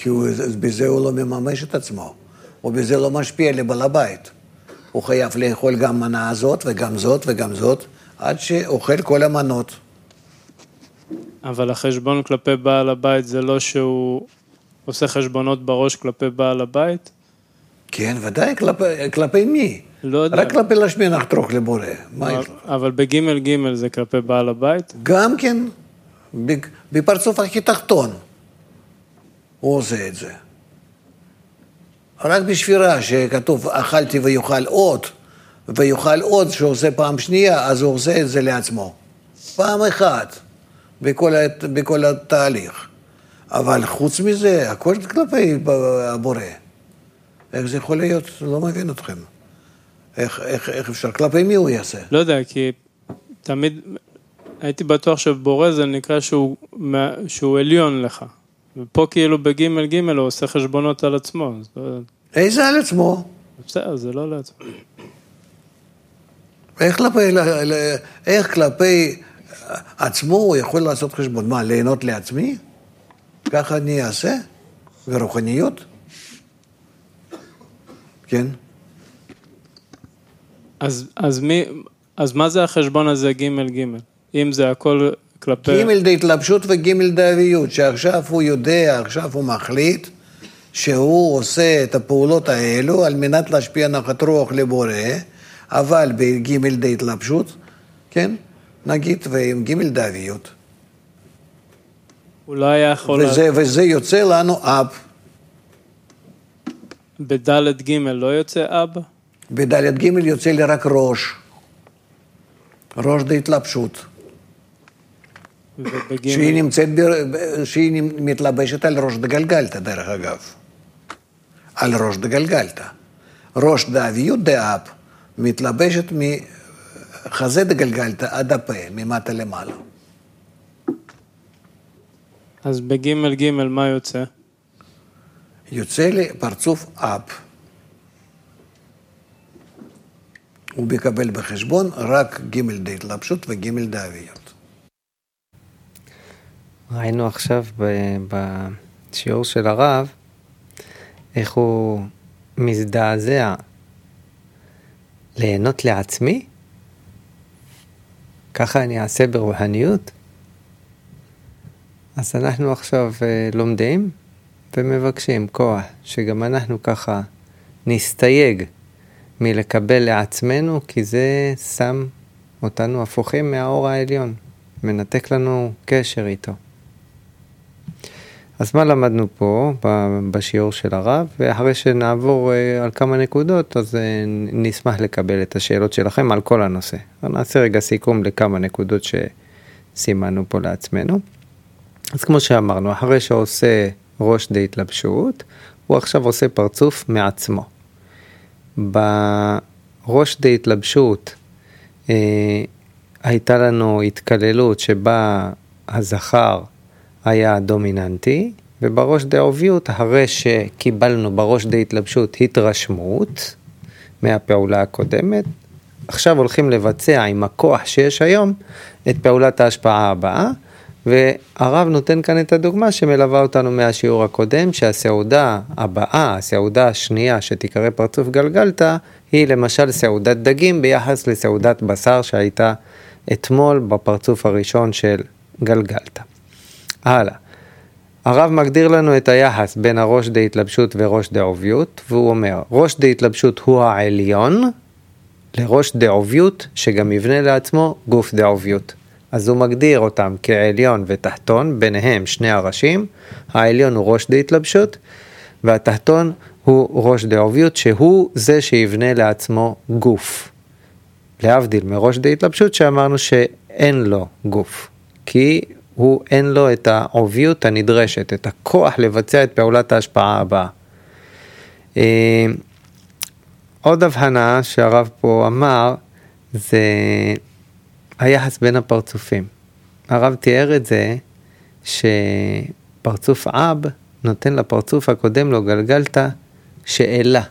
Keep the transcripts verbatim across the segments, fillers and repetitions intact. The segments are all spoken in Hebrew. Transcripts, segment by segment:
כי הוא, בזה הוא לא מממש את עצמו, ובזה לא משפיע לבעל הבית. הוא חייב לאכול גם מנה הזאת וגם זאת וגם זאת, עד שאוכל כל המנות. אבל החשבון כלפי בעל הבית זה לא שהוא עושה חשבונות בראש כלפי בעל הבית? כן, ודאי, כלפי, כלפי מי? לא יודע. רק כלפי להשמיע נחתרוך לבורא. אבל, אבל בגימל גימל זה כלפי בעל הבית? גם כן, בפרצוף הכי תחתון. הוא עושה את זה. רק בשבירה שכתוב אכלתי ויוכל עוד, ויוכל עוד שעושה פעם שנייה, אז הוא עושה את זה לעצמו. פעם אחת, בכל, בכל התהליך. אבל חוץ מזה, הכל כלפי הבורא. איך זה יכול להיות? לא מבין אתכם. איך, איך, איך אפשר? כלפי מי הוא יעשה? לא יודע, כי תמיד הייתי בטוח שבורא זה נקרא שהוא, שהוא עליון לך. ופה כאילו בגימל גימל הוא עושה חשבונות על עצמו. איזה על עצמו? בסדר, זה לא לעצמו. איך כלפי, איך כלפי עצמו הוא יכול לעשות חשבון? מה, ליהנות לעצמי? ככה אני אעשה? ורוחניות? כן. אז, אז מי, אז מה זה החשבון הזה גימל גימל? אם זה הכל כלפי... גימל דהתלבשות וגימל דאביות, שעכשיו הוא יודע, עכשיו הוא מחליט, שהוא עושה את הפעולות האלו על מנת להשפיע נחת רוח לבורא, אבל בגימל דהתלבשות, כן, נגיד, ועם גימל דאביות. הוא לא היה יכול... וזה, וזה יוצא לנו אב. בדלת גימל לא יוצא אב? בדלת גימל יוצא לי רק ראש. ראש דהתלבשות. ובגימל... שהיא נמצאת, שהיא מתלבשת על ראש דגלגלתא, דרך אגב. על ראש דגלגלתא. ראש דאביות דאב מתלבשת מחזה דגלגלתא עד הפה, ממטה למעלה. אז בגימל גימל מה יוצא? יוצא לי פרצוף אב. הוא מקבל בחשבון רק גימל דהתלבשות וגימל דאביות. ראינו עכשיו בשיעור של הרב, איך הוא מזדעזע ליהנות לעצמי? ככה אני אעשה ברוחניות? אז אנחנו עכשיו לומדים ומבקשים כוח, שגם אנחנו ככה נסתייג מלקבל לעצמנו, כי זה שם אותנו הפוכים מהאור העליון, מנתק לנו קשר איתו. אז מה למדנו פה בשיעור של הרב? ואחרי שנעבור על כמה נקודות, אז נשמח לקבל את השאלות שלכם על כל הנושא. נעשה רגע סיכום לכמה נקודות שסימנו פה לעצמנו. אז כמו שאמרנו, אחרי שעושה ראש דהתלבשות, הוא עכשיו עושה פרצוף מעצמו. בראש דהתלבשות אה, הייתה לנו התקללות שבה הזכר היה דומיננטי, ובראש דעוביות, הרי שקיבלנו בראש דהתלבשות התרשמות מהפעולה הקודמת, עכשיו הולכים לבצע עם הכוח שיש היום את פעולת ההשפעה הבאה, והרב נותן כאן את הדוגמה שמלווה אותנו מהשיעור הקודם, שהסעודה הבאה, הסעודה השנייה שתיקרא פרצוף גלגלתא, היא למשל סעודת דגים ביחס לסעודת בשר שהייתה אתמול בפרצוף הראשון של גלגלתא. הלאה. הרב מגדיר לנו את היחס בין הראש דהתלבשות וראש דעוביות, והוא אומר, ראש דהתלבשות הוא העליון, לראש דעוביות שגם יבנה לעצמו גוף דעוביות. אז הוא מגדיר אותם כעליון ותחתון, ביניהם שני הראשים, העליון הוא ראש דהתלבשות, והתחתון הוא ראש דעוביות, שהוא זה שיבנה לעצמו גוף. להבדיל מראש דהתלבשות שאמרנו שאין לו גוף, כי הוא אין לו את העוביות הנדרשת, את הכוח לבצע את פעולת ההשפעה הבאה. עוד הבחנה שהרב פה אמר, זה היחס בין הפרצופים. הרב תיאר את זה, שפרצוף אב נותן לפרצוף הקודם לו גלגלתא שאלה.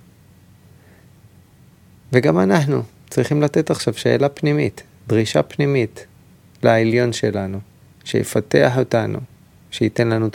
וגם אנחנו צריכים לתת עכשיו שאלה פנימית, דרישה פנימית לעליון שלנו, שיפתח אותנו, שייתן לנו